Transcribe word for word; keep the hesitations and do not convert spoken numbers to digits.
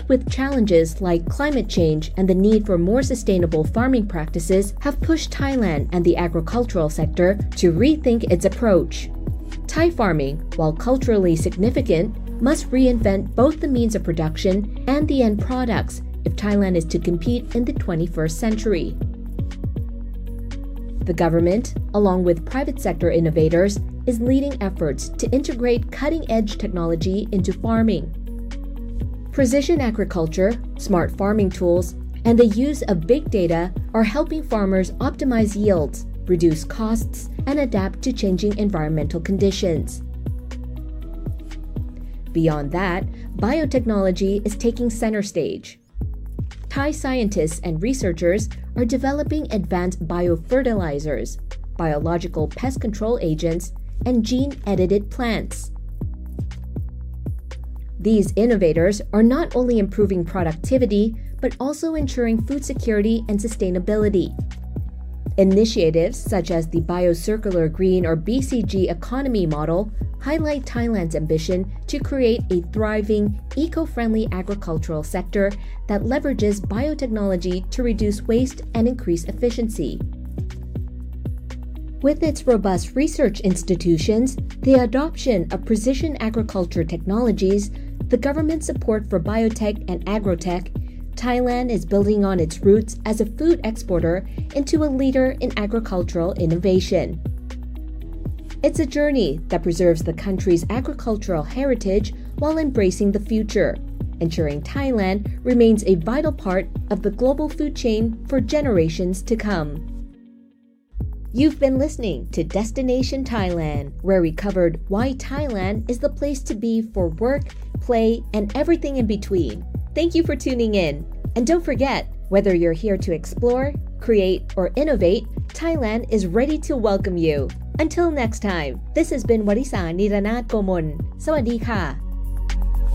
coupled with challenges like climate change and the need for more sustainable farming practices, have pushed Thailand and the agricultural sector to rethink its approach. Thai farming, while culturally significant, must reinvent both the means of production and the end products if Thailand is to compete in the twenty-first century. The government, along with private sector innovators, is leading efforts to integrate cutting-edge technology into farming. Precision agriculture, smart farming tools, and the use of big data are helping farmers optimize yields, reduce costs, and adapt to changing environmental conditions. Beyond that, biotechnology is taking center stage. Thai scientists and researchers are developing advanced biofertilizers, biological pest control agents, and gene-edited plants. These innovators are not only improving productivity, but also ensuring food security and sustainability. Initiatives such as the Biocircular Green or B C G economy model highlight Thailand's ambition to create a thriving, eco-friendly agricultural sector that leverages biotechnology to reduce waste and increase efficiency. With its robust research institutions, the adoption of precision agriculture technologies, the government's support for biotech and agrotech, Thailand is building on its roots as a food exporter into a leader in agricultural innovation. It's a journey that preserves the country's agricultural heritage while embracing the future, ensuring Thailand remains a vital part of the global food chain for generations to come. You've been listening to Destination Thailand, where we covered why Thailand is the place to be for work, play, and everything in between. Thank you for tuning in. And don't forget, whether you're here to explore, create, or innovate, Thailand is ready to welcome you. Until next time, this has been Warisang Niranath Gomon. สวัสดีค่ะ